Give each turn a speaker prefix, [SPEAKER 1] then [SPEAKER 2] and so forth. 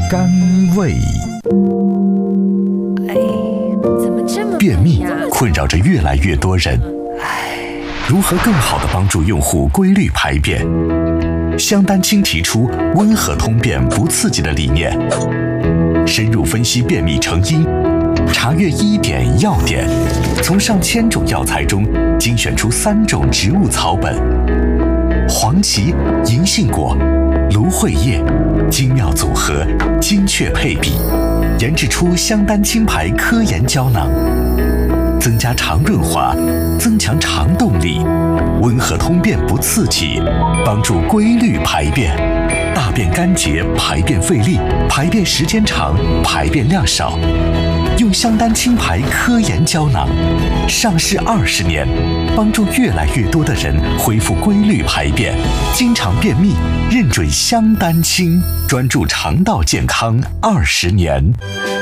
[SPEAKER 1] 甘味。
[SPEAKER 2] 怎么这么
[SPEAKER 1] 便秘困扰着越来越多人，如何更好地帮助用户规律排便？香丹青提出温和通便不刺激的理念，深入分析便秘成因，查阅医典药典，从上千种药材中精选出3种植物草本：黄芪、银杏果、芦荟叶，精妙组合，精确配比，研制出香丹青牌科研胶囊，增加肠润滑，增强肠动力，温和通便不刺激，帮助规律排便，大便干结，排便费力，排便时间长，排便量少。用香丹青牌科研胶囊，上市20年，帮助越来越多的人恢复规律排便，经常便秘，认准香丹青，专注肠道健康20年。